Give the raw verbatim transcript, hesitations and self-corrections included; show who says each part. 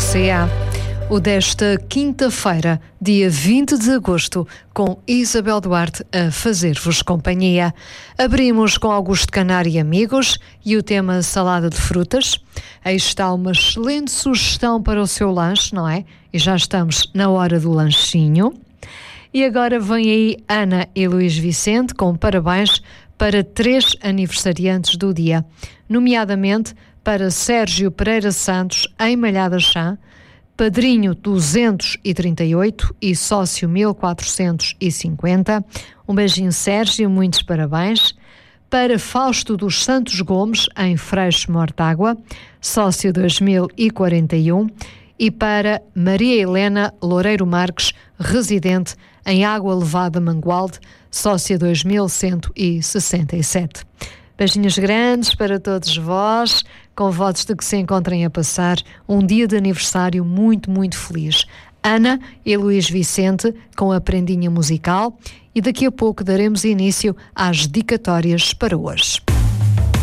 Speaker 1: C A. O desta quinta-feira, dia vinte de agosto, com Isabel Duarte a fazer-vos companhia. Abrimos com Augusto Canário e amigos e o tema salada de frutas. Aí está uma excelente sugestão para o seu lanche, não é? E já estamos na hora do lanchinho. E agora vem aí Ana e Luís Vicente com parabéns para três aniversariantes do dia, nomeadamente para Sérgio Pereira Santos, em Malhada Chã, padrinho duzentos e trinta e oito e sócio mil quatrocentos e cinquenta. Um beijinho, Sérgio, muitos parabéns. Para Fausto dos Santos Gomes, em Freixo Mortágua, sócio dois mil e quarenta e um. E para Maria Helena Loureiro Marques, residente em Água Levada Mangualde, sócia dois mil cento e sessenta e sete. Beijinhos grandes para todos vós, com votos de que se encontrem a passar um dia de aniversário muito, muito feliz. Ana e Luís Vicente com a prendinha musical e daqui a pouco daremos início às dedicatórias para hoje.